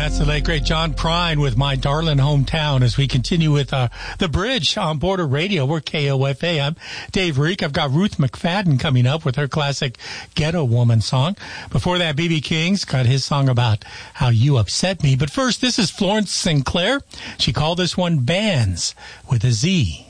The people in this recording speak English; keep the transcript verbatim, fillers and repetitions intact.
That's the late, great John Prine with My Darling Hometown as we continue with uh, The Bridge on Border Radio. We're K O F A. I'm Dave Reek. I've got Ruth McFadden coming up with her classic Ghetto Woman song. Before that, B B King's got his song about how you upset me. But first, this is Florence Sinclair. She called this one Bands with a Z.